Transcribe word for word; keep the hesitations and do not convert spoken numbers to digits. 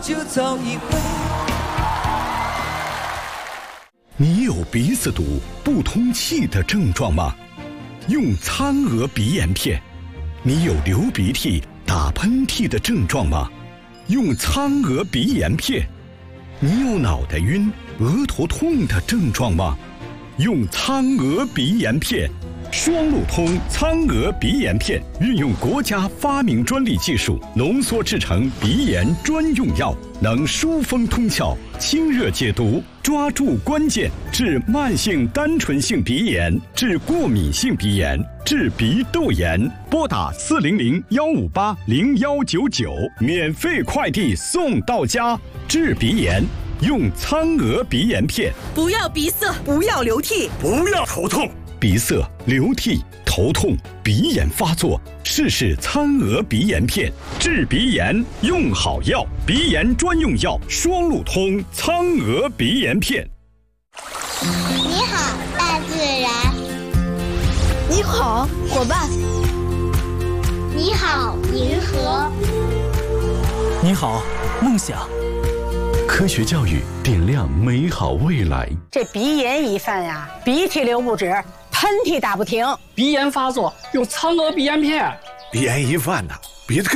就早已会。 你有鼻子堵、不通气的症状吗？用苍娥鼻炎片。你有流鼻涕、打喷嚏的症状吗？用苍娥鼻炎片。你有脑袋晕、额头痛的症状吗？用苍娥鼻炎片。双路通苍娥鼻炎片运用国家发明专利技术浓缩制成鼻炎专用药，能疏风通窍、清热解毒，抓住关键，治慢性单纯性鼻炎，治过敏性鼻炎，治鼻窦炎。拨打四零零幺五八零幺九九，免费快递送到家。治鼻炎用苍娥鼻炎片。 不要鼻塞，不要流涕， 不要头痛。 鼻塞、流涕、头痛、鼻炎发作，试试苍娥鼻炎片，治鼻炎用好药，鼻炎专用药双路通苍娥鼻炎片。 你好，大自然。 你好，伙伴。 你好，银河。 你好，梦想。 科学教育点亮美好未来。 这鼻炎一犯呀，鼻涕流不止，喷嚏打不停， 鼻炎发作用苍娥鼻炎片。 鼻炎一犯呐，鼻子